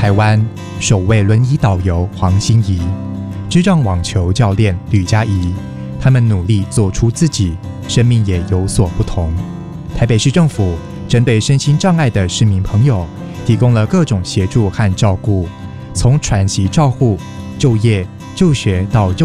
台湾首位轮椅导游黄欣怡，智障网球教练吕佳怡，他们努力做出自己，生命也有所不同。台北市政府针对身心障碍的市民朋友，提供了各种协助和照顾，从喘息照护、就业、就学到就